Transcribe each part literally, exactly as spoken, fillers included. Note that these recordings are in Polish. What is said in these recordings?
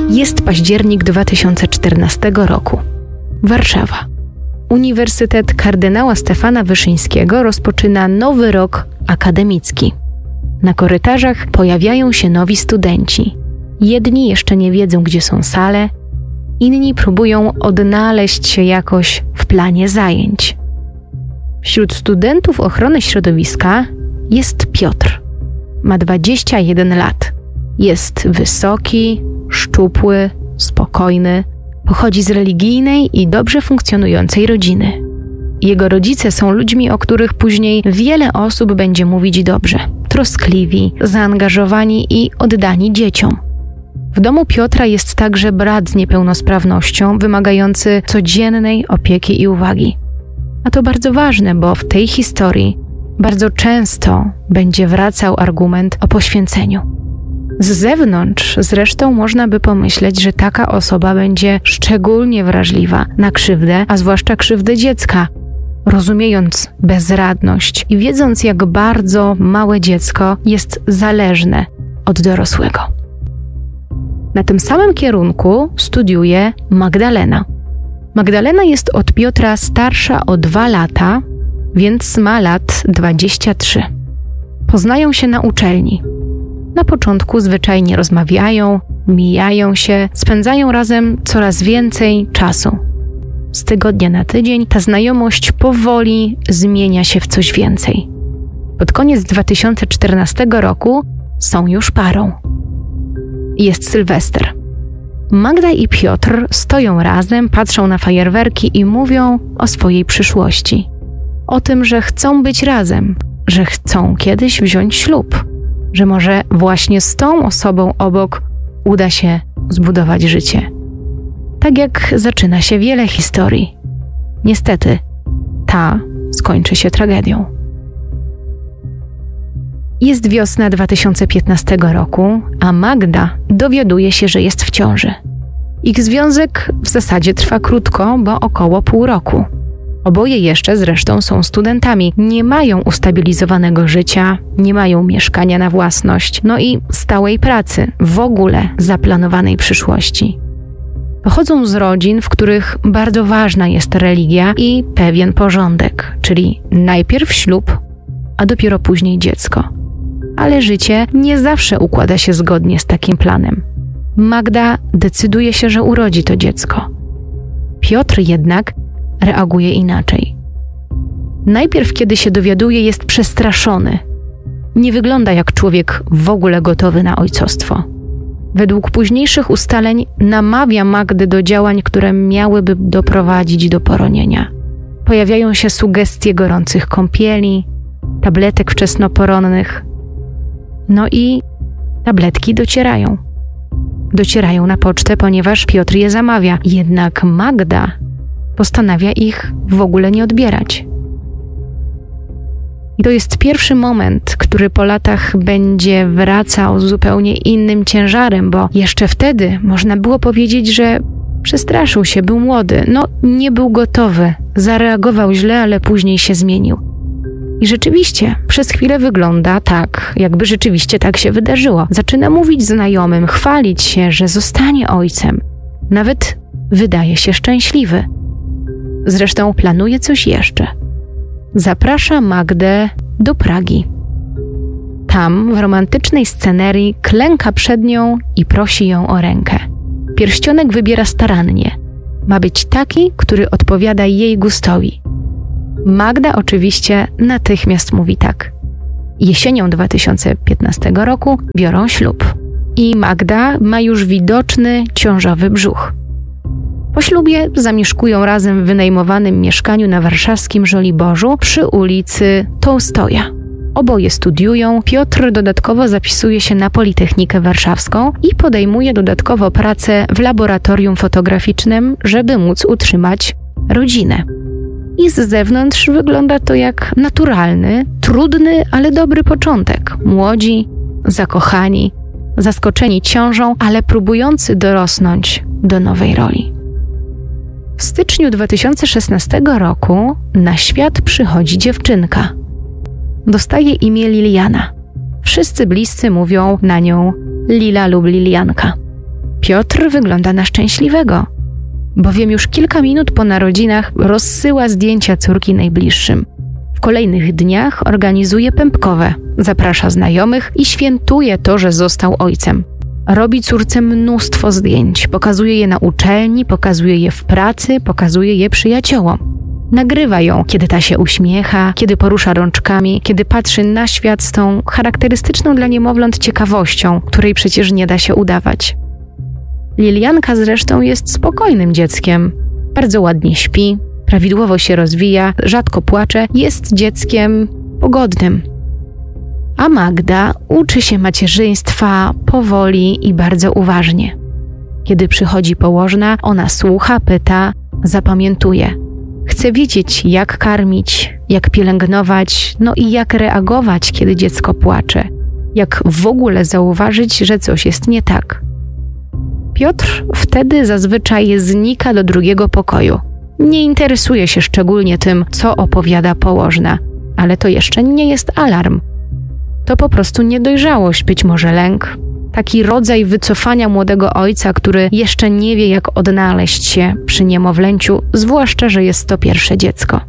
Jest październik dwa tysiące czternastego roku. Warszawa. Uniwersytet Kardynała Stefana Wyszyńskiego rozpoczyna nowy rok akademicki. Na korytarzach pojawiają się nowi studenci. Jedni jeszcze nie wiedzą, gdzie są sale, inni próbują odnaleźć się jakoś w planie zajęć. Wśród studentów ochrony środowiska jest Piotr. Ma dwadzieścia jeden lat. Jest wysoki, szczupły, spokojny. Pochodzi z religijnej i dobrze funkcjonującej rodziny. Jego rodzice są ludźmi, o których później wiele osób będzie mówić dobrze. Troskliwi, zaangażowani i oddani dzieciom. W domu Piotra jest także brat z niepełnosprawnością, wymagający codziennej opieki i uwagi. A to bardzo ważne, bo w tej historii bardzo często będzie wracał argument o poświęceniu. Z zewnątrz zresztą można by pomyśleć, że taka osoba będzie szczególnie wrażliwa na krzywdę, a zwłaszcza krzywdę dziecka, rozumiejąc bezradność i wiedząc, jak bardzo małe dziecko jest zależne od dorosłego. Na tym samym kierunku studiuje Magdalena. Magdalena jest od Piotra starsza o dwa lata, więc ma lat dwadzieścia trzy. Poznają się na uczelni. Na początku zwyczajnie rozmawiają, mijają się, spędzają razem coraz więcej czasu. Z tygodnia na tydzień ta znajomość powoli zmienia się w coś więcej. Pod koniec dwa tysiące czternastego roku są już parą. Jest Sylwester. Magda i Piotr stoją razem, patrzą na fajerwerki i mówią o swojej przyszłości. O tym, że chcą być razem, że chcą kiedyś wziąć ślub, że może właśnie z tą osobą obok uda się zbudować życie. Tak jak zaczyna się wiele historii. Niestety, ta skończy się tragedią. Jest wiosna dwa tysiące piętnastego roku, a Magda dowiaduje się, że jest w ciąży. Ich związek w zasadzie trwa krótko, bo około pół roku. Oboje jeszcze zresztą są studentami, nie mają ustabilizowanego życia, nie mają mieszkania na własność, no i stałej pracy, w ogóle zaplanowanej przyszłości. Pochodzą z rodzin, w których bardzo ważna jest religia i pewien porządek, czyli najpierw ślub, a dopiero później dziecko. Ale życie nie zawsze układa się zgodnie z takim planem. Magda decyduje się, że urodzi to dziecko. Piotr jednak reaguje inaczej. Najpierw, kiedy się dowiaduje, jest przestraszony. Nie wygląda jak człowiek w ogóle gotowy na ojcostwo. Według późniejszych ustaleń namawia Magdę do działań, które miałyby doprowadzić do poronienia. Pojawiają się sugestie gorących kąpieli, tabletek wczesnoporonnych. No i tabletki docierają. Docierają na pocztę, ponieważ Piotr je zamawia. Jednak Magda postanawia ich w ogóle nie odbierać. I to jest pierwszy moment, który po latach będzie wracał z zupełnie innym ciężarem, bo jeszcze wtedy można było powiedzieć, że przestraszył się, był młody, no nie był gotowy, zareagował źle, ale później się zmienił. I rzeczywiście, przez chwilę wygląda tak, jakby rzeczywiście tak się wydarzyło. Zaczyna mówić znajomym, chwalić się, że zostanie ojcem. Nawet wydaje się szczęśliwy. Zresztą planuje coś jeszcze. Zaprasza Magdę do Pragi. Tam, w romantycznej scenerii, klęka przed nią i prosi ją o rękę. Pierścionek wybiera starannie. Ma być taki, który odpowiada jej gustowi. Magda oczywiście natychmiast mówi tak. Jesienią dwa tysiące piętnastego roku biorą ślub. I Magda ma już widoczny ciążowy brzuch. Po ślubie zamieszkują razem w wynajmowanym mieszkaniu na warszawskim Żoliborzu przy ulicy Tołstoja. Oboje studiują, Piotr dodatkowo zapisuje się na Politechnikę Warszawską i podejmuje dodatkowo pracę w laboratorium fotograficznym, żeby móc utrzymać rodzinę. I z zewnątrz wygląda to jak naturalny, trudny, ale dobry początek. Młodzi, zakochani, zaskoczeni ciążą, ale próbujący dorosnąć do nowej roli. W styczniu dwa tysiące szesnastego roku na świat przychodzi dziewczynka. Dostaje imię Liliana. Wszyscy bliscy mówią na nią Lila lub Lilianka. Piotr wygląda na szczęśliwego, bowiem już kilka minut po narodzinach rozsyła zdjęcia córki najbliższym. W kolejnych dniach organizuje pępkowe, zaprasza znajomych i świętuje to, że został ojcem. Robi córce mnóstwo zdjęć, pokazuje je na uczelni, pokazuje je w pracy, pokazuje je przyjaciołom. Nagrywa ją, kiedy ta się uśmiecha, kiedy porusza rączkami, kiedy patrzy na świat z tą charakterystyczną dla niemowląt ciekawością, której przecież nie da się udawać. Lilianka zresztą jest spokojnym dzieckiem. Bardzo ładnie śpi, prawidłowo się rozwija, rzadko płacze, jest dzieckiem pogodnym. A Magda uczy się macierzyństwa powoli i bardzo uważnie. Kiedy przychodzi położna, ona słucha, pyta, zapamiętuje. Chce wiedzieć, jak karmić, jak pielęgnować, no i jak reagować, kiedy dziecko płacze. Jak w ogóle zauważyć, że coś jest nie tak. Piotr wtedy zazwyczaj znika do drugiego pokoju. Nie interesuje się szczególnie tym, co opowiada położna, ale to jeszcze nie jest alarm. To po prostu niedojrzałość, być może lęk. Taki rodzaj wycofania młodego ojca, który jeszcze nie wie, jak odnaleźć się przy niemowlęciu, zwłaszcza, że jest to pierwsze dziecko.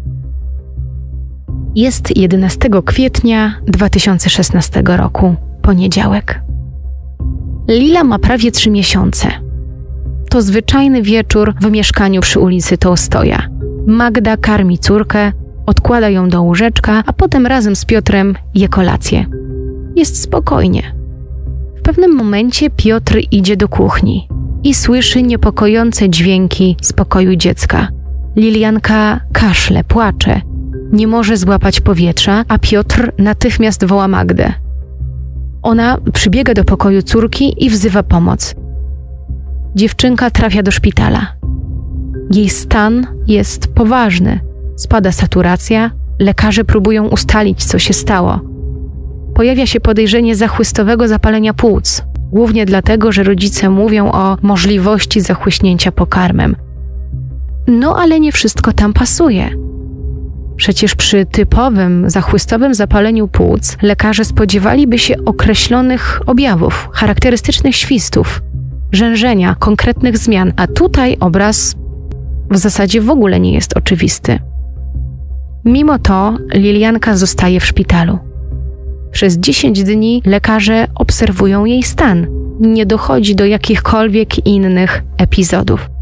Jest jedenastego kwietnia dwa tysiące szesnastego roku, poniedziałek. Lila ma prawie trzy miesiące. To zwyczajny wieczór w mieszkaniu przy ulicy Tołstoja. Magda karmi córkę, odkłada ją do łóżeczka, a potem razem z Piotrem je kolację. Jest spokojnie. W pewnym momencie Piotr idzie do kuchni i słyszy niepokojące dźwięki z pokoju dziecka. Lilianka kaszle, płacze, nie może złapać powietrza, a Piotr natychmiast woła Magdę. Ona przybiega do pokoju córki i wzywa pomoc. Dziewczynka trafia do szpitala. Jej stan jest poważny. Spada saturacja, lekarze próbują ustalić, co się stało. Pojawia się podejrzenie zachłystowego zapalenia płuc, głównie dlatego, że rodzice mówią o możliwości zachłyśnięcia pokarmem. No ale nie wszystko tam pasuje. Przecież przy typowym zachłystowym zapaleniu płuc lekarze spodziewaliby się określonych objawów, charakterystycznych świstów, rzężenia, konkretnych zmian, a tutaj obraz w zasadzie w ogóle nie jest oczywisty. Mimo to Lilianka zostaje w szpitalu. Przez dziesięć dni lekarze obserwują jej stan. Nie dochodzi do jakichkolwiek innych epizodów.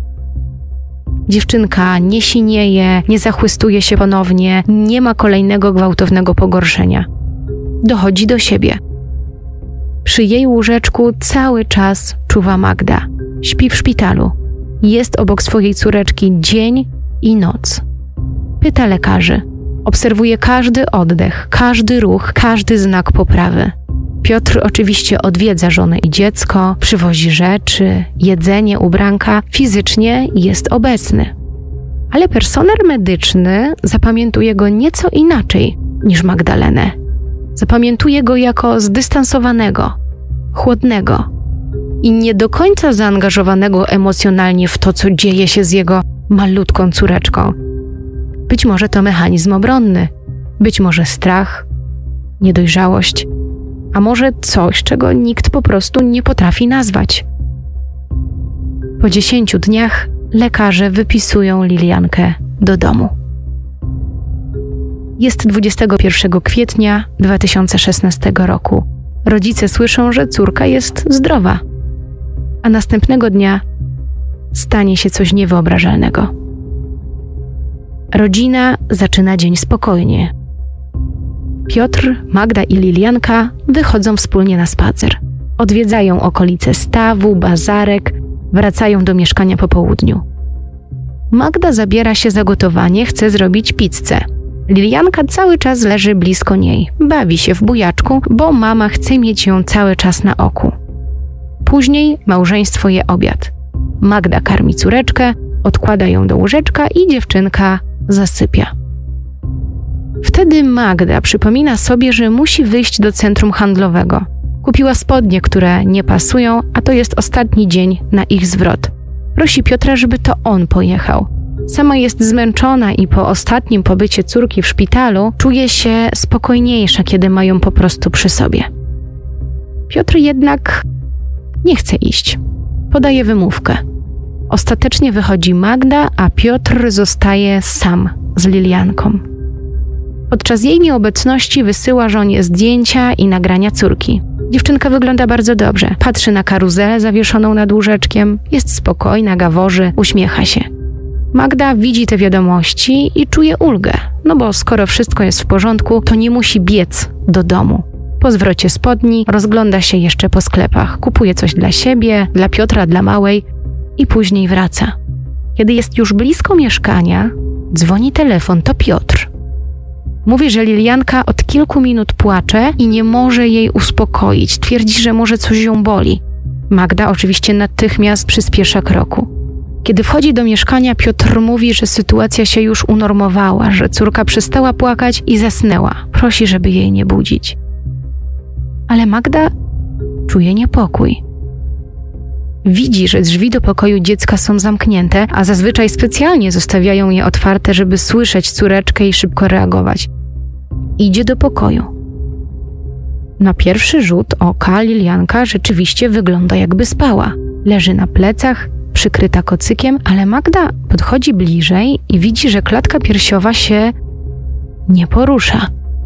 Dziewczynka nie sinieje, nie zachłystuje się ponownie, nie ma kolejnego gwałtownego pogorszenia. Dochodzi do siebie. Przy jej łóżeczku cały czas czuwa Magda. Śpi w szpitalu. Jest obok swojej córeczki dzień i noc. Pyta lekarzy. Obserwuje każdy oddech, każdy ruch, każdy znak poprawy. Piotr oczywiście odwiedza żonę i dziecko, przywozi rzeczy, jedzenie, ubranka, fizycznie jest obecny. Ale personel medyczny zapamiętuje go nieco inaczej niż Magdalenę. Zapamiętuje go jako zdystansowanego, chłodnego i nie do końca zaangażowanego emocjonalnie w to, co dzieje się z jego malutką córeczką. Być może to mechanizm obronny, być może strach, niedojrzałość, a może coś, czego nikt po prostu nie potrafi nazwać. Po dziesięciu dniach lekarze wypisują Liliankę do domu. Jest dwudziestego pierwszego kwietnia dwa tysiące szesnastego roku. Rodzice słyszą, że córka jest zdrowa, a następnego dnia stanie się coś niewyobrażalnego. Rodzina zaczyna dzień spokojnie. Piotr, Magda i Lilianka wychodzą wspólnie na spacer. Odwiedzają okolice stawu, bazarek, wracają do mieszkania po południu. Magda zabiera się za gotowanie, chce zrobić pizzę. Lilianka cały czas leży blisko niej, bawi się w bujaczku, bo mama chce mieć ją cały czas na oku. Później małżeństwo je obiad. Magda karmi córeczkę, odkłada ją do łóżeczka i dziewczynka zasypia. Wtedy Magda przypomina sobie, że musi wyjść do centrum handlowego. Kupiła spodnie, które nie pasują, a to jest ostatni dzień na ich zwrot. Prosi Piotra, żeby to on pojechał. Sama jest zmęczona i po ostatnim pobycie córki w szpitalu czuje się spokojniejsza, kiedy ma ją po prostu przy sobie. Piotr jednak nie chce iść. Podaje wymówkę. Ostatecznie wychodzi Magda, a Piotr zostaje sam z Lilianką. Podczas jej nieobecności wysyła żonie zdjęcia i nagrania córki. Dziewczynka wygląda bardzo dobrze. Patrzy na karuzelę zawieszoną nad łóżeczkiem, jest spokojna, gaworzy, uśmiecha się. Magda widzi te wiadomości i czuje ulgę, no bo skoro wszystko jest w porządku, to nie musi biec do domu. Po zwrocie spodni rozgląda się jeszcze po sklepach, kupuje coś dla siebie, dla Piotra, dla małej i później wraca. Kiedy jest już blisko mieszkania, dzwoni telefon, to Piotr. Mówi, że Lilianka od kilku minut płacze i nie może jej uspokoić. Twierdzi, że może coś ją boli. Magda oczywiście natychmiast przyspiesza kroku. Kiedy wchodzi do mieszkania, Piotr mówi, że sytuacja się już unormowała, że córka przestała płakać i zasnęła. Prosi, żeby jej nie budzić. Ale Magda czuje niepokój. Widzi, że drzwi do pokoju dziecka są zamknięte, a zazwyczaj specjalnie zostawiają je otwarte, żeby słyszeć córeczkę i szybko reagować. Idzie do pokoju. Na pierwszy rzut oka Lilianka rzeczywiście wygląda, jakby spała. Leży na plecach, przykryta kocykiem, ale Magda podchodzi bliżej i widzi, że klatka piersiowa się nie porusza.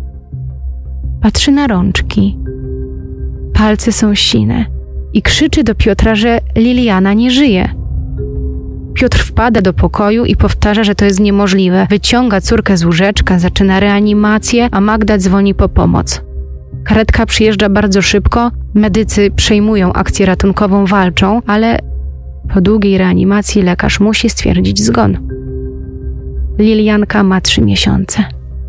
Patrzy na rączki. Palce są sine i krzyczy do Piotra, że Liliana nie żyje. Piotr wpada do pokoju i powtarza, że to jest niemożliwe. Wyciąga córkę z łóżeczka, zaczyna reanimację, a Magda dzwoni po pomoc. Karetka przyjeżdża bardzo szybko, medycy przejmują akcję ratunkową, walczą, ale po długiej reanimacji lekarz musi stwierdzić zgon. Lilianka ma trzy miesiące.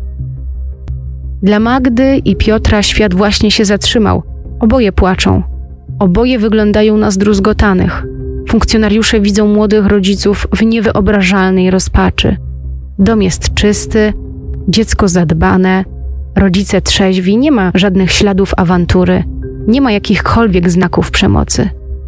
Dla Magdy i Piotra świat właśnie się zatrzymał. Oboje płaczą. Oboje wyglądają na zdruzgotanych. Funkcjonariusze widzą młodych rodziców w niewyobrażalnej rozpaczy. Dom jest czysty, dziecko zadbane, rodzice trzeźwi, nie ma żadnych śladów awantury, nie ma jakichkolwiek znaków przemocy.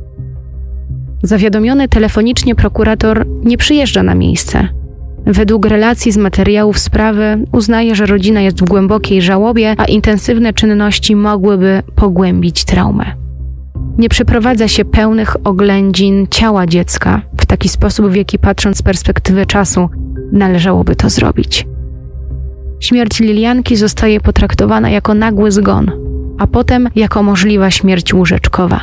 Zawiadomiony telefonicznie prokurator nie przyjeżdża na miejsce. Według relacji z materiałów sprawy uznaje, że rodzina jest w głębokiej żałobie, a intensywne czynności mogłyby pogłębić traumę. Nie przeprowadza się pełnych oględzin ciała dziecka w taki sposób, w jaki patrząc z perspektywy czasu należałoby to zrobić. Śmierć Lilianki zostaje potraktowana jako nagły zgon, a potem jako możliwa śmierć łóżeczkowa.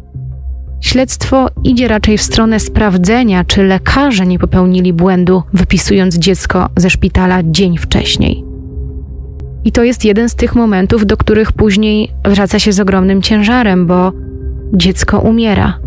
Śledztwo idzie raczej w stronę sprawdzenia, czy lekarze nie popełnili błędu, wypisując dziecko ze szpitala dzień wcześniej. I to jest jeden z tych momentów, do których później wraca się z ogromnym ciężarem, bo dziecko umiera.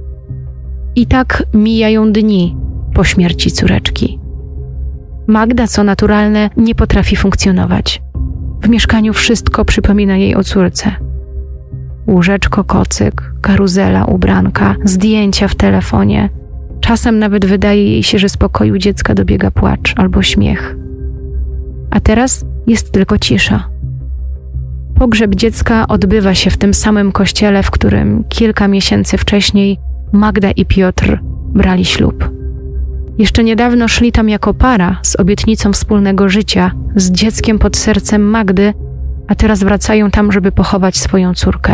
I tak mijają dni po śmierci córeczki. Magda, co naturalne, nie potrafi funkcjonować. W mieszkaniu wszystko przypomina jej o córce. Łóżeczko, kocyk, karuzela, ubranka, zdjęcia w telefonie. Czasem nawet wydaje jej się, że z pokoju dziecka dobiega płacz albo śmiech. A teraz jest tylko cisza. Pogrzeb dziecka odbywa się w tym samym kościele, w którym kilka miesięcy wcześniej Magda i Piotr brali ślub. Jeszcze niedawno szli tam jako para z obietnicą wspólnego życia, z dzieckiem pod sercem Magdy, a teraz wracają tam, żeby pochować swoją córkę.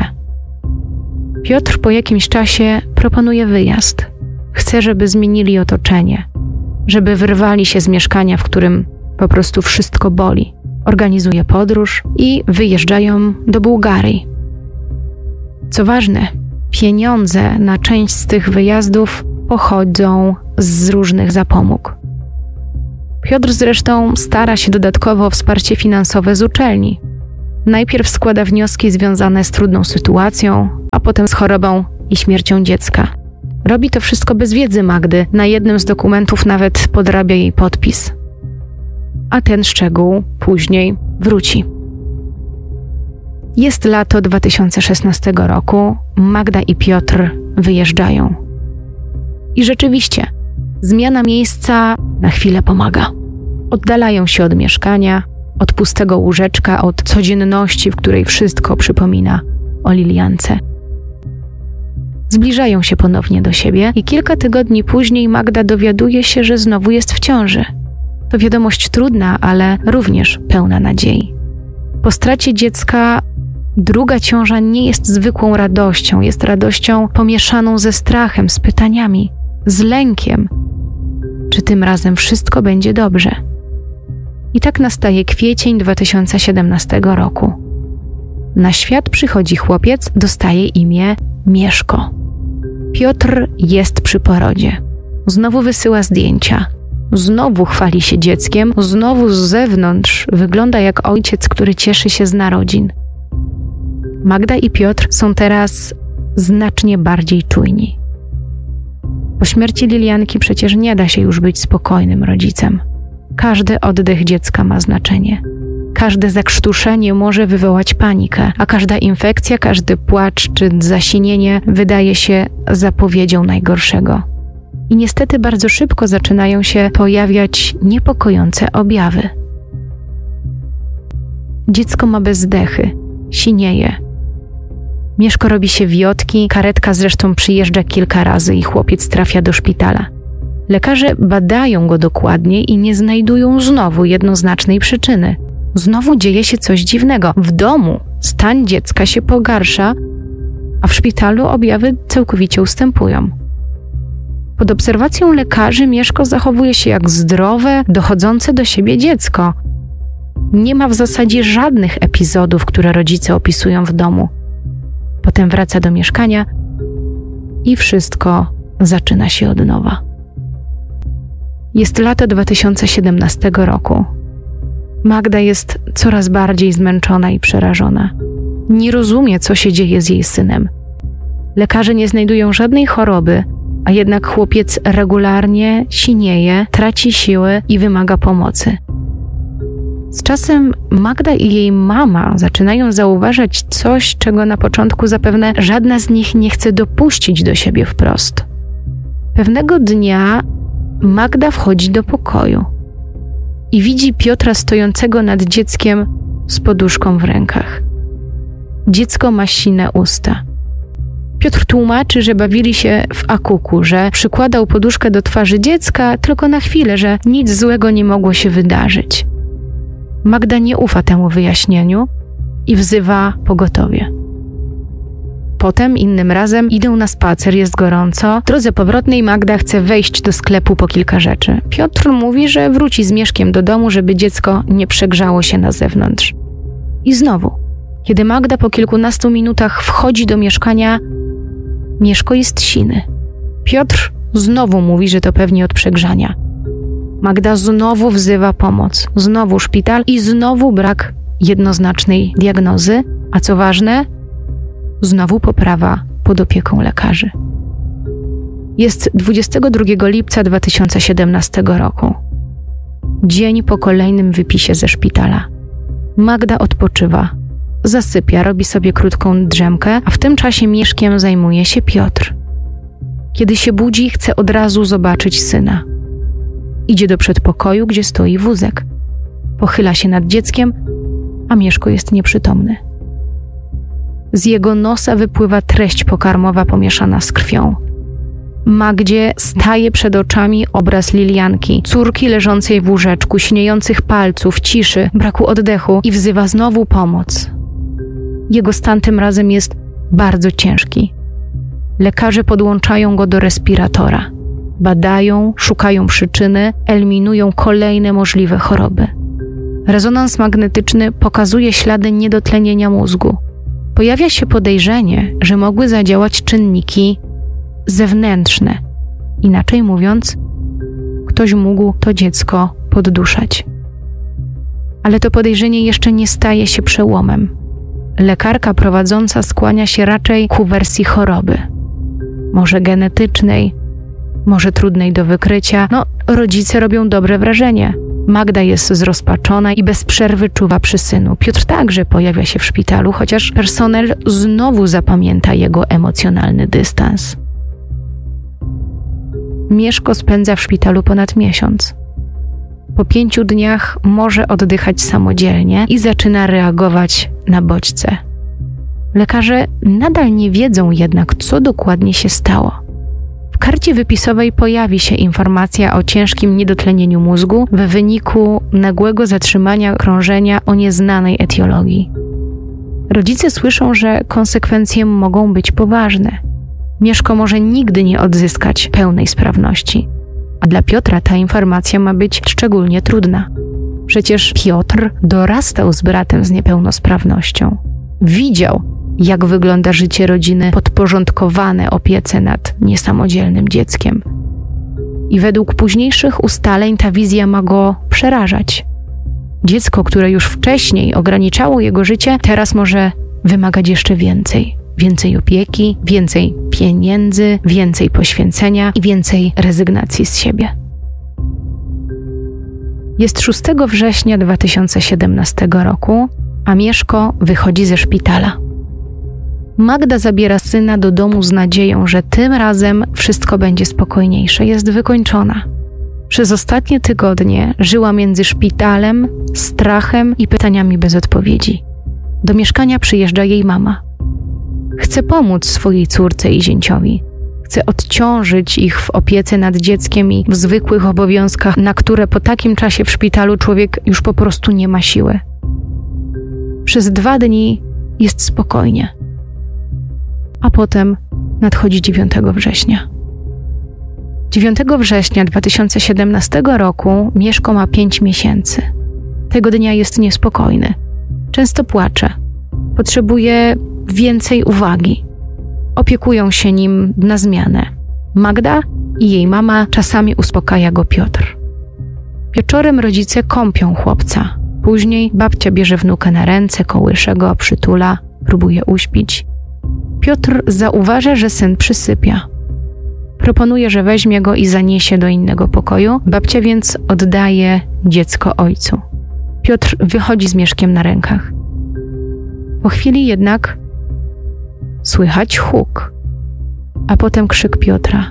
Piotr po jakimś czasie proponuje wyjazd. Chce, żeby zmienili otoczenie, żeby wyrwali się z mieszkania, w którym po prostu wszystko boli. Organizuje podróż i wyjeżdżają do Bułgarii. Co ważne, pieniądze na część z tych wyjazdów pochodzą z różnych zapomóg. Piotr zresztą stara się dodatkowo o wsparcie finansowe z uczelni. Najpierw składa wnioski związane z trudną sytuacją, a potem z chorobą i śmiercią dziecka. Robi to wszystko bez wiedzy Magdy, na jednym z dokumentów nawet podrabia jej podpis. A ten szczegół później wróci. Jest lato dwa tysiące szesnastego roku, Magda i Piotr wyjeżdżają. I rzeczywiście, zmiana miejsca na chwilę pomaga. Oddalają się od mieszkania, od pustego łóżeczka, od codzienności, w której wszystko przypomina o Liliance. Zbliżają się ponownie do siebie i kilka tygodni później Magda dowiaduje się, że znowu jest w ciąży. To wiadomość trudna, ale również pełna nadziei. Po stracie dziecka Druga ciąża nie jest zwykłą radością, jest radością pomieszaną ze strachem, z pytaniami, z lękiem. Czy tym razem wszystko będzie dobrze? I tak nastaje kwiecień dwa tysiące siedemnastego roku. Na świat przychodzi chłopiec, dostaje imię Mieszko. Piotr jest przy porodzie. Znowu wysyła zdjęcia. Znowu chwali się dzieckiem, znowu z zewnątrz wygląda jak ojciec, który cieszy się z narodzin. Magda i Piotr są teraz znacznie bardziej czujni. Po śmierci Lilianki przecież nie da się już być spokojnym rodzicem. Każdy oddech dziecka ma znaczenie. Każde zakrztuszenie może wywołać panikę, a każda infekcja, każdy płacz czy zasinienie wydaje się zapowiedzią najgorszego. I niestety bardzo szybko zaczynają się pojawiać niepokojące objawy. Dziecko ma bezdechy, sinieje. Mieszko robi się wiotki, karetka zresztą przyjeżdża kilka razy i chłopiec trafia do szpitala. Lekarze badają go dokładnie i nie znajdują znowu jednoznacznej przyczyny. Znowu dzieje się coś dziwnego. W domu stan dziecka się pogarsza, a w szpitalu objawy całkowicie ustępują. Pod obserwacją lekarzy Mieszko zachowuje się jak zdrowe, dochodzące do siebie dziecko. Nie ma w zasadzie żadnych epizodów, które rodzice opisują w domu. Potem wraca do mieszkania i wszystko zaczyna się od nowa. Jest lato dwa tysiące siedemnastego roku. Magda jest coraz bardziej zmęczona i przerażona. Nie rozumie, co się dzieje z jej synem. Lekarze nie znajdują żadnej choroby, a jednak chłopiec regularnie sinieje, traci siły i wymaga pomocy. Z czasem Magda i jej mama zaczynają zauważać coś, czego na początku zapewne żadna z nich nie chce dopuścić do siebie wprost. Pewnego dnia Magda wchodzi do pokoju i widzi Piotra stojącego nad dzieckiem z poduszką w rękach. Dziecko ma sine usta. Piotr tłumaczy, że bawili się w akuku, że przykładał poduszkę do twarzy dziecka tylko na chwilę, że nic złego nie mogło się wydarzyć. Magda nie ufa temu wyjaśnieniu i wzywa pogotowie. Potem, innym razem, idą na spacer, jest gorąco. W drodze powrotnej Magda chce wejść do sklepu po kilka rzeczy. Piotr mówi, że wróci z Mieszkiem do domu, żeby dziecko nie przegrzało się na zewnątrz. I znowu, kiedy Magda po kilkunastu minutach wchodzi do mieszkania, Mieszko jest siny. Piotr znowu mówi, że to pewnie od przegrzania. Magda znowu wzywa pomoc, znowu szpital i znowu brak jednoznacznej diagnozy, a co ważne, znowu poprawa pod opieką lekarzy. Jest dwudziestego drugiego lipca dwa tysiące siedemnastego roku. Dzień po kolejnym wypisie ze szpitala. Magda odpoczywa, zasypia, robi sobie krótką drzemkę, a w tym czasie Mieszkiem zajmuje się Piotr. Kiedy się budzi, chce od razu zobaczyć syna. Idzie do przedpokoju, gdzie stoi wózek. Pochyla się nad dzieckiem, a Mieszko jest nieprzytomny. Z jego nosa wypływa treść pokarmowa pomieszana z krwią. Magdzie staje przed oczami obraz Lilianki, córki leżącej w łóżeczku, śniejących palców, ciszy, braku oddechu i wzywa znowu pomoc. Jego stan tym razem jest bardzo ciężki. Lekarze podłączają go do respiratora. Badają, szukają przyczyny, eliminują kolejne możliwe choroby. Rezonans magnetyczny pokazuje ślady niedotlenienia mózgu. Pojawia się podejrzenie, że mogły zadziałać czynniki zewnętrzne. Inaczej mówiąc, ktoś mógł to dziecko podduszać. Ale to podejrzenie jeszcze nie staje się przełomem. Lekarka prowadząca skłania się raczej ku wersji choroby. Może genetycznej, może trudnej do wykrycia. No, rodzice robią dobre wrażenie. Magda jest zrozpaczona i bez przerwy czuwa przy synu. Piotr także pojawia się w szpitalu, chociaż personel znowu zapamięta jego emocjonalny dystans. Mieszko spędza w szpitalu ponad miesiąc. Po pięciu dniach może oddychać samodzielnie i zaczyna reagować na bodźce. Lekarze nadal nie wiedzą jednak, co dokładnie się stało. W karcie wypisowej pojawi się informacja o ciężkim niedotlenieniu mózgu w wyniku nagłego zatrzymania krążenia o nieznanej etiologii. Rodzice słyszą, że konsekwencje mogą być poważne. Mieszko może nigdy nie odzyskać pełnej sprawności. A dla Piotra ta informacja ma być szczególnie trudna. Przecież Piotr dorastał z bratem z niepełnosprawnością. Widział, jak wygląda życie rodziny podporządkowane opiece nad niesamodzielnym dzieckiem. I według późniejszych ustaleń ta wizja ma go przerażać. Dziecko, które już wcześniej ograniczało jego życie, teraz może wymagać jeszcze więcej. Więcej opieki, więcej pieniędzy, więcej poświęcenia i więcej rezygnacji z siebie. Jest szóstego września dwa tysiące siedemnastego roku, a Mieszko wychodzi ze szpitala. Magda zabiera syna do domu z nadzieją, że tym razem wszystko będzie spokojniejsze, jest wykończona. Przez ostatnie tygodnie żyła między szpitalem, strachem i pytaniami bez odpowiedzi. Do mieszkania przyjeżdża jej mama. Chce pomóc swojej córce i zięciowi. Chce odciążyć ich w opiece nad dzieckiem i w zwykłych obowiązkach, na które po takim czasie w szpitalu człowiek już po prostu nie ma siły. Przez dwa dni jest spokojnie. A potem nadchodzi dziewiątego września. dziewiątego września dwa tysiące siedemnastego roku Mieszko ma pięć miesięcy. Tego dnia jest niespokojny. Często płacze. Potrzebuje więcej uwagi. Opiekują się nim na zmianę. Magda i jej mama, czasami uspokaja go Piotr. Wieczorem rodzice kąpią chłopca. Później babcia bierze wnuka na ręce, kołysze go, przytula, próbuje uśpić. Piotr zauważa, że syn przysypia. Proponuje, że weźmie go i zaniesie do innego pokoju. Babcia więc oddaje dziecko ojcu. Piotr wychodzi z Mieszkiem na rękach. Po chwili jednak słychać huk, a potem krzyk Piotra.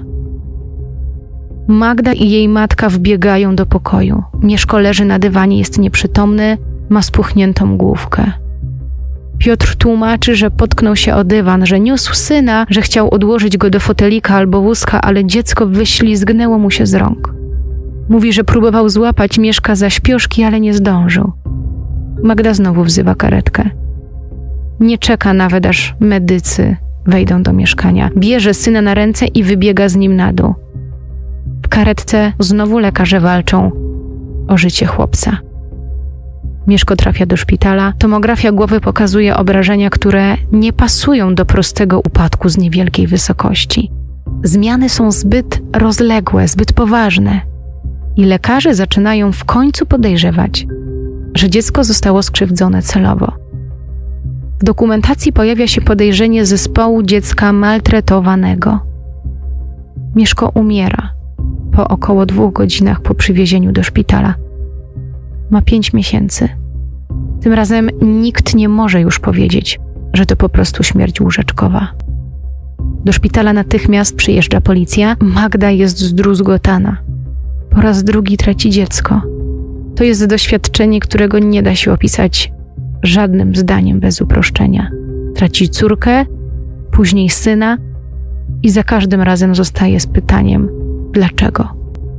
Magda i jej matka wbiegają do pokoju. Mieszko leży na dywanie, jest nieprzytomny, ma spuchniętą główkę. Piotr tłumaczy, że potknął się o dywan, że niósł syna, że chciał odłożyć go do fotelika albo wózka, ale dziecko wyślizgnęło mu się z rąk. Mówi, że próbował złapać Mieszka za śpioszki, ale nie zdążył. Magda znowu wzywa karetkę. Nie czeka nawet, aż medycy wejdą do mieszkania. Bierze syna na ręce i wybiega z nim na dół. W karetce znowu lekarze walczą o życie chłopca. Mieszko trafia do szpitala. Tomografia głowy pokazuje obrażenia, które nie pasują do prostego upadku z niewielkiej wysokości. Zmiany są zbyt rozległe, zbyt poważne. I lekarze zaczynają w końcu podejrzewać, że dziecko zostało skrzywdzone celowo. W dokumentacji pojawia się podejrzenie zespołu dziecka maltretowanego. Mieszko umiera po około dwóch godzinach po przywiezieniu do szpitala. Ma pięć miesięcy. Tym razem nikt nie może już powiedzieć, że to po prostu śmierć łóżeczkowa. Do szpitala natychmiast przyjeżdża policja. Magda jest zdruzgotana. Po raz drugi traci dziecko. To jest doświadczenie, którego nie da się opisać żadnym zdaniem bez uproszczenia. Traci córkę, później syna i za każdym razem zostaje z pytaniem dlaczego.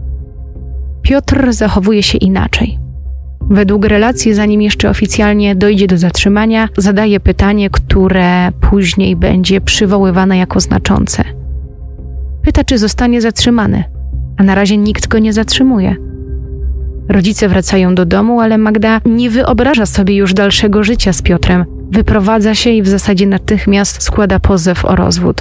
Piotr zachowuje się inaczej. Według relacji, zanim jeszcze oficjalnie dojdzie do zatrzymania, zadaje pytanie, które później będzie przywoływane jako znaczące. Pyta, czy zostanie zatrzymany, a na razie nikt go nie zatrzymuje. Rodzice wracają do domu, ale Magda nie wyobraża sobie już dalszego życia z Piotrem. Wyprowadza się i w zasadzie natychmiast składa pozew o rozwód.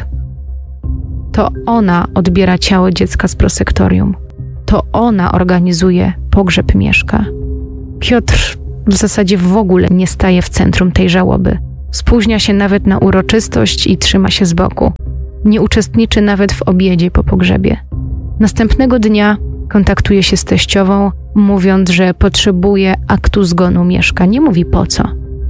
To ona odbiera ciało dziecka z prosektorium. To ona organizuje pogrzeb Mieszka. Piotr w zasadzie w ogóle nie staje w centrum tej żałoby. Spóźnia się nawet na uroczystość i trzyma się z boku. Nie uczestniczy nawet w obiedzie po pogrzebie. Następnego dnia kontaktuje się z teściową, mówiąc, że potrzebuje aktu zgonu Mieszka. Nie mówi po co.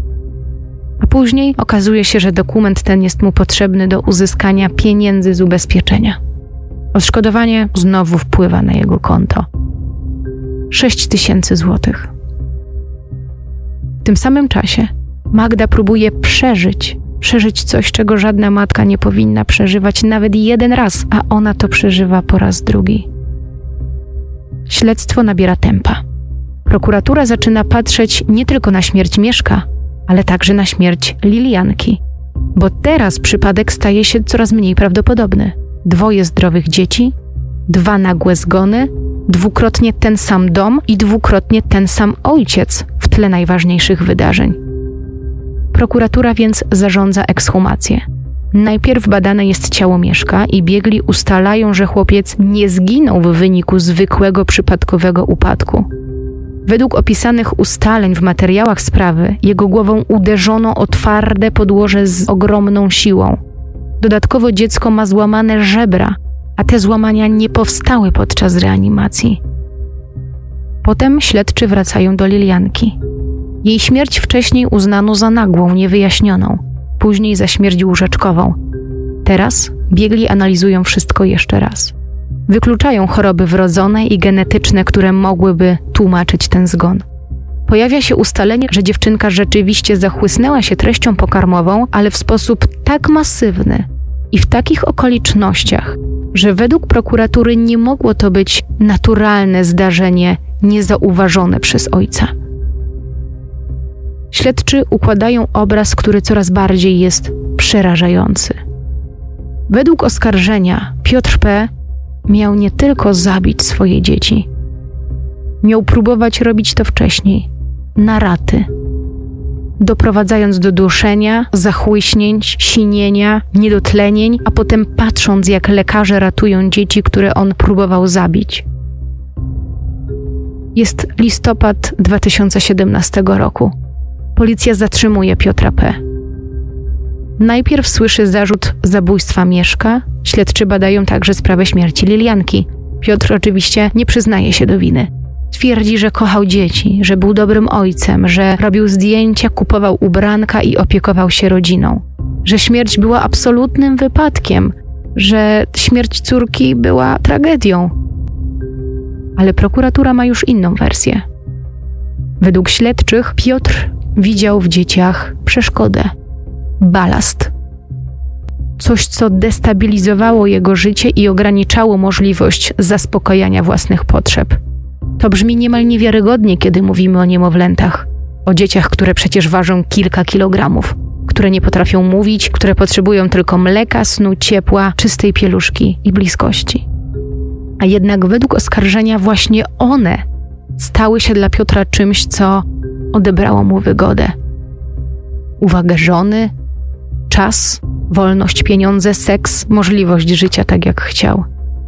A później okazuje się, że dokument ten jest mu potrzebny do uzyskania pieniędzy z ubezpieczenia. Odszkodowanie znowu wpływa na jego konto. sześć tysięcy złotych. W tym samym czasie Magda próbuje przeżyć, przeżyć coś, czego żadna matka nie powinna przeżywać nawet jeden raz, a ona to przeżywa po raz drugi. Śledztwo nabiera tempa. Prokuratura zaczyna patrzeć nie tylko na śmierć Mieszka, ale także na śmierć Lilianki. Bo teraz przypadek staje się coraz mniej prawdopodobny. Dwoje zdrowych dzieci, dwa nagłe zgony, dwukrotnie ten sam dom i dwukrotnie ten sam ojciec w tle najważniejszych wydarzeń. Prokuratura więc zarządza ekshumację. Najpierw badane jest ciało Mieszka i biegli ustalają, że chłopiec nie zginął w wyniku zwykłego przypadkowego upadku. Według opisanych ustaleń w materiałach sprawy, jego głową uderzono o twarde podłoże z ogromną siłą. Dodatkowo dziecko ma złamane żebra, a te złamania nie powstały podczas reanimacji. Potem śledczy wracają do Lilianki. Jej śmierć wcześniej uznano za nagłą, niewyjaśnioną, później za śmierć łóżeczkową. Teraz biegli analizują wszystko jeszcze raz. Wykluczają choroby wrodzone i genetyczne, które mogłyby tłumaczyć ten zgon. Pojawia się ustalenie, że dziewczynka rzeczywiście zachłysnęła się treścią pokarmową, ale w sposób tak masywny i w takich okolicznościach, że według prokuratury nie mogło to być naturalne zdarzenie niezauważone przez ojca. Śledczy układają obraz, który coraz bardziej jest przerażający. Według oskarżenia Piotr P. miał nie tylko zabić swoje dzieci. Miał próbować robić to wcześniej, na raty, doprowadzając do duszenia, zachłyśnięć, sinienia, niedotlenień, a potem patrząc, jak lekarze ratują dzieci, które on próbował zabić. Jest listopad dwa tysiące siedemnastego roku. Policja zatrzymuje Piotra P. Najpierw słyszy zarzut zabójstwa Mieszka, śledczy badają także sprawę śmierci Lilianki. Piotr oczywiście nie przyznaje się do winy. Twierdzi, że kochał dzieci, że był dobrym ojcem, że robił zdjęcia, kupował ubranka i opiekował się rodziną. Że śmierć była absolutnym wypadkiem, że śmierć córki była tragedią. Ale prokuratura ma już inną wersję. Według śledczych Piotr widział w dzieciach przeszkodę, balast. Coś, co destabilizowało jego życie i ograniczało możliwość zaspokajania własnych potrzeb. To brzmi niemal niewiarygodnie, kiedy mówimy o niemowlętach, o dzieciach, które przecież ważą kilka kilogramów, które nie potrafią mówić, które potrzebują tylko mleka, snu, ciepła, czystej pieluszki i bliskości. A jednak według oskarżenia właśnie one stały się dla Piotra czymś, co odebrało mu wygodę. Uwagę żony, czas, wolność, pieniądze, seks, możliwość życia tak jak chciał.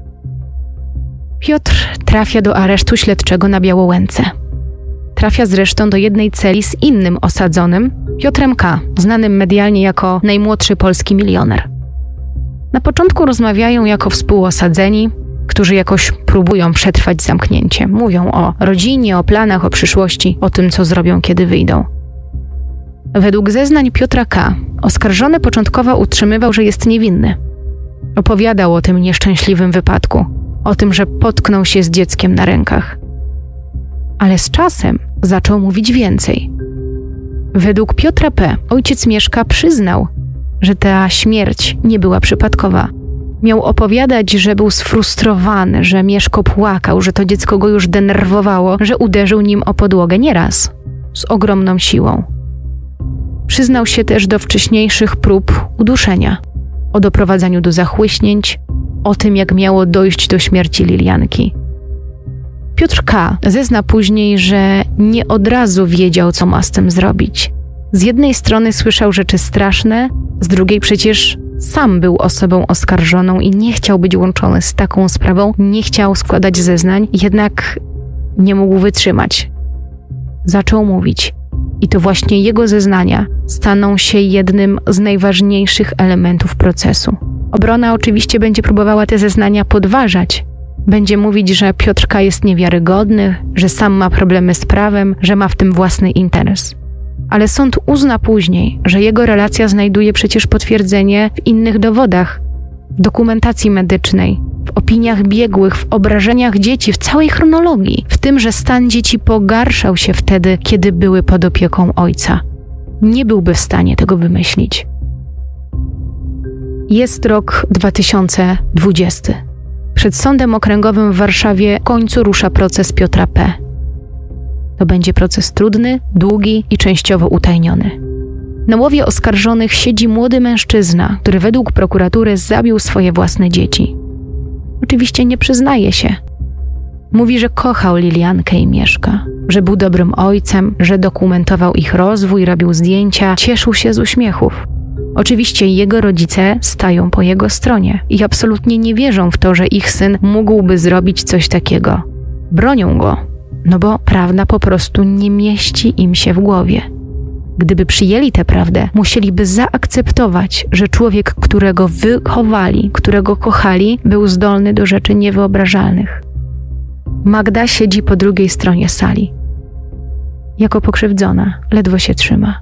Piotr trafia do aresztu śledczego na Białołęce. Trafia zresztą do jednej celi z innym osadzonym, Piotrem K., znanym medialnie jako najmłodszy polski milioner. Na początku rozmawiają jako współosadzeni, którzy jakoś próbują przetrwać zamknięcie. Mówią o rodzinie, o planach, o przyszłości, o tym, co zrobią, kiedy wyjdą. Według zeznań Piotra K. oskarżony początkowo utrzymywał, że jest niewinny. Opowiadał o tym nieszczęśliwym wypadku, o tym, że potknął się z dzieckiem na rękach. Ale z czasem zaczął mówić więcej. Według Piotra P. ojciec Mieszka przyznał, że ta śmierć nie była przypadkowa. Miał opowiadać, że był sfrustrowany, że Mieszko płakał, że to dziecko go już denerwowało, że uderzył nim o podłogę nieraz, z ogromną siłą. Przyznał się też do wcześniejszych prób uduszenia, o doprowadzaniu do zachłyśnięć, o tym, jak miało dojść do śmierci Lilianki. Piotr K. zezna później, że nie od razu wiedział, co ma z tym zrobić. Z jednej strony słyszał rzeczy straszne, z drugiej przecież sam był osobą oskarżoną i nie chciał być łączony z taką sprawą, nie chciał składać zeznań, jednak nie mógł wytrzymać. Zaczął mówić. I to właśnie jego zeznania staną się jednym z najważniejszych elementów procesu. Obrona oczywiście będzie próbowała te zeznania podważać. Będzie mówić, że Piotr K. jest niewiarygodny, że sam ma problemy z prawem, że ma w tym własny interes. Ale sąd uzna później, że jego relacja znajduje przecież potwierdzenie w innych dowodach, w dokumentacji medycznej, w opiniach biegłych, w obrażeniach dzieci, w całej chronologii, w tym, że stan dzieci pogarszał się wtedy, kiedy były pod opieką ojca. Nie byłby w stanie tego wymyślić. Jest rok dwa tysiące dwudziesty. Przed Sądem Okręgowym w Warszawie w końcu rusza proces Piotra P. To będzie proces trudny, długi i częściowo utajniony. Na łowie oskarżonych siedzi młody mężczyzna, który według prokuratury zabił swoje własne dzieci. Oczywiście nie przyznaje się. Mówi, że kochał Liliankę i Mieszka, że był dobrym ojcem, że dokumentował ich rozwój, robił zdjęcia, cieszył się z uśmiechów. Oczywiście jego rodzice stają po jego stronie i absolutnie nie wierzą w to, że ich syn mógłby zrobić coś takiego. Bronią go, no bo prawda po prostu nie mieści im się w głowie. Gdyby przyjęli tę prawdę, musieliby zaakceptować, że człowiek, którego wychowali, którego kochali, był zdolny do rzeczy niewyobrażalnych. Magda siedzi po drugiej stronie sali. Jako pokrzywdzona, ledwo się trzyma.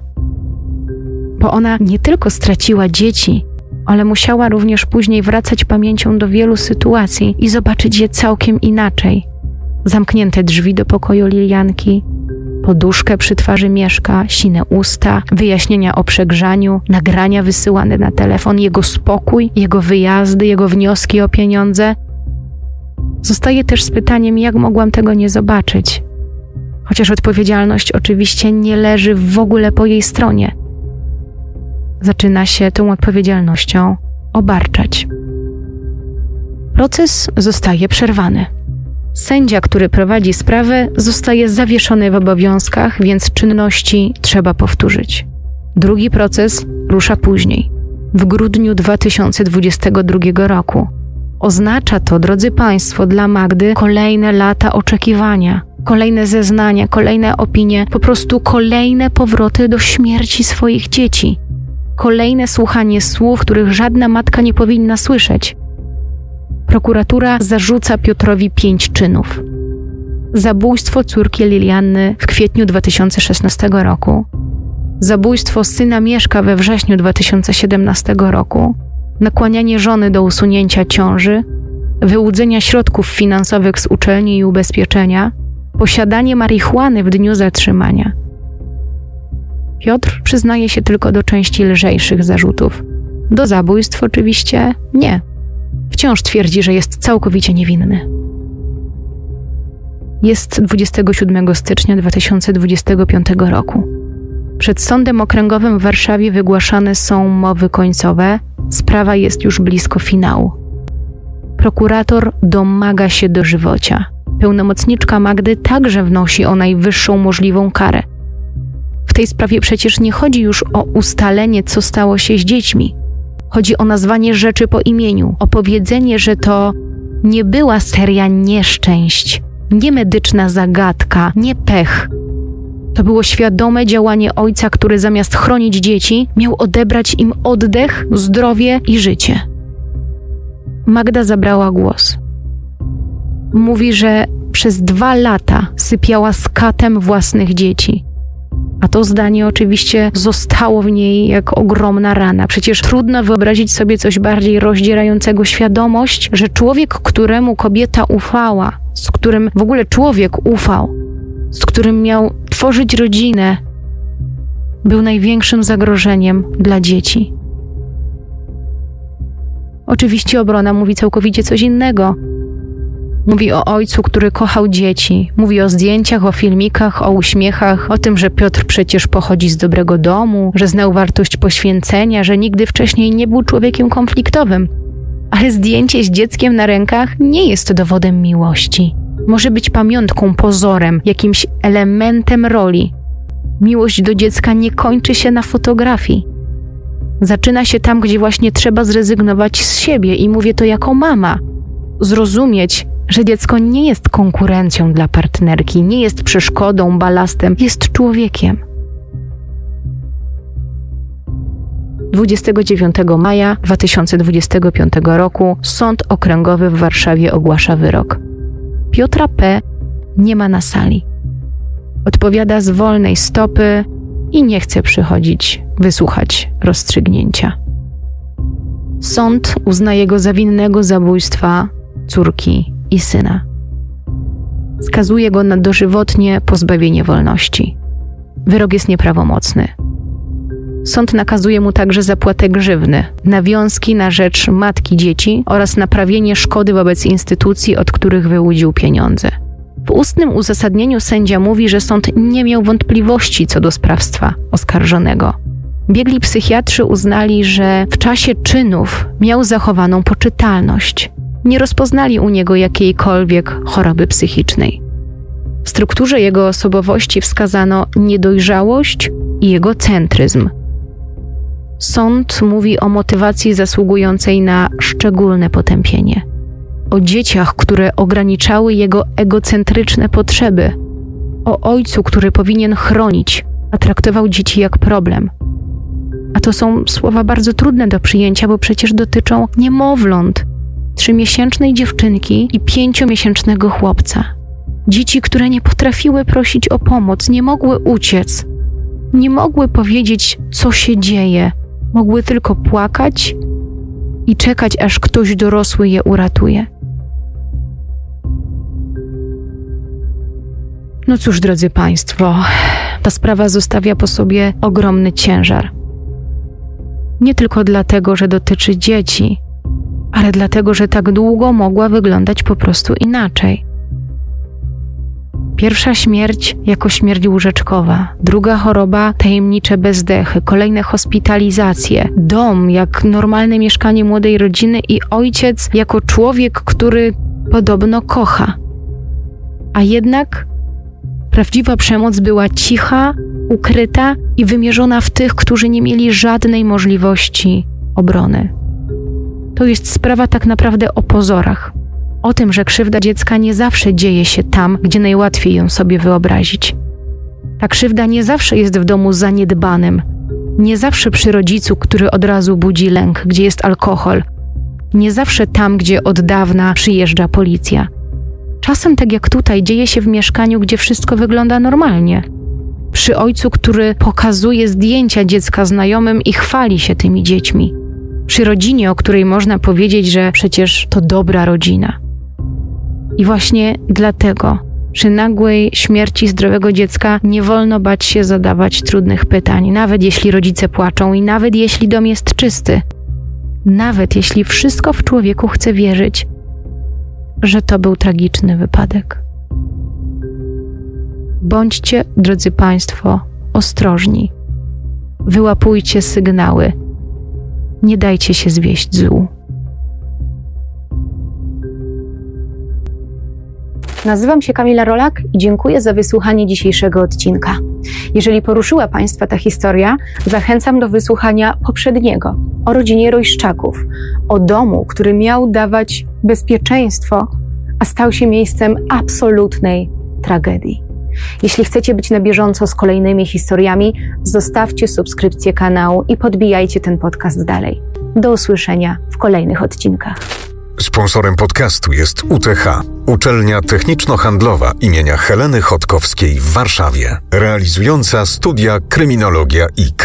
Bo ona nie tylko straciła dzieci, ale musiała również później wracać pamięcią do wielu sytuacji i zobaczyć je całkiem inaczej. Zamknięte drzwi do pokoju Lilianki, poduszkę przy twarzy Mieszka, sine usta, wyjaśnienia o przegrzaniu, nagrania wysyłane na telefon, jego spokój, jego wyjazdy, jego wnioski o pieniądze. Zostaje też z pytaniem, jak mogłam tego nie zobaczyć. Chociaż odpowiedzialność oczywiście nie leży w ogóle po jej stronie. Zaczyna się tą odpowiedzialnością obarczać. Proces zostaje przerwany. Sędzia, który prowadzi sprawę, zostaje zawieszony w obowiązkach, więc czynności trzeba powtórzyć. Drugi proces rusza później, w grudniu dwa tysiące dwudziestego drugiego roku. Oznacza to, drodzy Państwo, dla Magdy kolejne lata oczekiwania, kolejne zeznania, kolejne opinie, po prostu kolejne powroty do śmierci swoich dzieci. Kolejne słuchanie słów, których żadna matka nie powinna słyszeć. Prokuratura zarzuca Piotrowi pięć czynów. Zabójstwo córki Lilianny w kwietniu dwa tysiące szesnastego roku, zabójstwo syna Mieszka we wrześniu dwa tysiące siedemnastego roku, nakłanianie żony do usunięcia ciąży, wyłudzenia środków finansowych z uczelni i ubezpieczenia, posiadanie marihuany w dniu zatrzymania. Piotr przyznaje się tylko do części lżejszych zarzutów. Do zabójstw oczywiście nie. Wciąż twierdzi, że jest całkowicie niewinny. Jest dwudziestego siódmego stycznia dwa tysiące dwudziestego piątego roku. Przed Sądem Okręgowym w Warszawie wygłaszane są mowy końcowe. Sprawa jest już blisko finału. Prokurator domaga się dożywocia. Pełnomocniczka Magdy także wnosi o najwyższą możliwą karę. W tej sprawie przecież nie chodzi już o ustalenie, co stało się z dziećmi. Chodzi o nazwanie rzeczy po imieniu, o powiedzenie, że to nie była seria nieszczęść, nie medyczna zagadka, nie pech. To było świadome działanie ojca, który zamiast chronić dzieci, miał odebrać im oddech, zdrowie i życie. Magda zabrała głos. Mówi, że przez dwa lata sypiała z katem własnych dzieci. A to zdanie oczywiście zostało w niej jak ogromna rana. Przecież trudno wyobrazić sobie coś bardziej rozdzierającego świadomość, że człowiek, któremu kobieta ufała, z którym w ogóle człowiek ufał, z którym miał tworzyć rodzinę, był największym zagrożeniem dla dzieci. Oczywiście obrona mówi całkowicie coś innego. Mówi o ojcu, który kochał dzieci. Mówi o zdjęciach, o filmikach, o uśmiechach, o tym, że Piotr przecież pochodzi z dobrego domu, że znał wartość poświęcenia, że nigdy wcześniej nie był człowiekiem konfliktowym. Ale zdjęcie z dzieckiem na rękach nie jest dowodem miłości. Może być pamiątką, pozorem, jakimś elementem roli. Miłość do dziecka nie kończy się na fotografii. Zaczyna się tam, gdzie właśnie trzeba zrezygnować z siebie i mówię to jako mama. Zrozumieć, że dziecko nie jest konkurencją dla partnerki, nie jest przeszkodą, balastem, jest człowiekiem. dwudziestego dziewiątego maja dwa tysiące dwudziestego piątego roku Sąd Okręgowy w Warszawie ogłasza wyrok. Piotra P. nie ma na sali. Odpowiada z wolnej stopy i nie chce przychodzić wysłuchać rozstrzygnięcia. Sąd uznaje go za winnego zabójstwa córki i syna. Skazuje go na dożywotnie pozbawienie wolności. Wyrok jest nieprawomocny. Sąd nakazuje mu także zapłatę grzywny, nawiązki na rzecz matki dzieci oraz naprawienie szkody wobec instytucji, od których wyłudził pieniądze. W ustnym uzasadnieniu sędzia mówi, że sąd nie miał wątpliwości co do sprawstwa oskarżonego. Biegli psychiatrzy uznali, że w czasie czynów miał zachowaną poczytalność. Nie rozpoznali u niego jakiejkolwiek choroby psychicznej. W strukturze jego osobowości wskazano niedojrzałość i egocentryzm. Sąd mówi o motywacji zasługującej na szczególne potępienie. O dzieciach, które ograniczały jego egocentryczne potrzeby. O ojcu, który powinien chronić, a traktował dzieci jak problem. A to są słowa bardzo trudne do przyjęcia, bo przecież dotyczą niemowląt, trzymiesięcznej dziewczynki i pięciomiesięcznego chłopca. Dzieci, które nie potrafiły prosić o pomoc, nie mogły uciec, nie mogły powiedzieć, co się dzieje. Mogły tylko płakać i czekać, aż ktoś dorosły je uratuje. No cóż, drodzy Państwo, ta sprawa zostawia po sobie ogromny ciężar. Nie tylko dlatego, że dotyczy dzieci, ale dlatego, że tak długo mogła wyglądać po prostu inaczej. Pierwsza śmierć jako śmierć łóżeczkowa, druga choroba tajemnicze bezdechy, kolejne hospitalizacje, dom jak normalne mieszkanie młodej rodziny i ojciec jako człowiek, który podobno kocha. A jednak prawdziwa przemoc była cicha, ukryta i wymierzona w tych, którzy nie mieli żadnej możliwości obrony. To jest sprawa tak naprawdę o pozorach. O tym, że krzywda dziecka nie zawsze dzieje się tam, gdzie najłatwiej ją sobie wyobrazić. Ta krzywda nie zawsze jest w domu zaniedbanym, nie zawsze przy rodzicu, który od razu budzi lęk, gdzie jest alkohol, nie zawsze tam, gdzie od dawna przyjeżdża policja. Czasem, tak jak tutaj, dzieje się w mieszkaniu, gdzie wszystko wygląda normalnie. Przy ojcu, który pokazuje zdjęcia dziecka znajomym i chwali się tymi dziećmi. Przy rodzinie, o której można powiedzieć, że przecież to dobra rodzina. I właśnie dlatego przy nagłej śmierci zdrowego dziecka nie wolno bać się zadawać trudnych pytań, nawet jeśli rodzice płaczą i nawet jeśli dom jest czysty. Nawet jeśli wszystko w człowieku chce wierzyć, że to był tragiczny wypadek. Bądźcie, drodzy Państwo, ostrożni. Wyłapujcie sygnały. Nie dajcie się zwieść złu. Nazywam się Kamila Rolak i dziękuję za wysłuchanie dzisiejszego odcinka. Jeżeli poruszyła Państwa ta historia, zachęcam do wysłuchania poprzedniego o rodzinie Rojszczaków, o domu, który miał dawać bezpieczeństwo, a stał się miejscem absolutnej tragedii. Jeśli chcecie być na bieżąco z kolejnymi historiami, zostawcie subskrypcję kanału i podbijajcie ten podcast dalej. Do usłyszenia w kolejnych odcinkach. Sponsorem podcastu jest U T H, Uczelnia Techniczno-Handlowa imienia Heleny Chodkowskiej w Warszawie, realizująca studia kryminologia i kryminologia.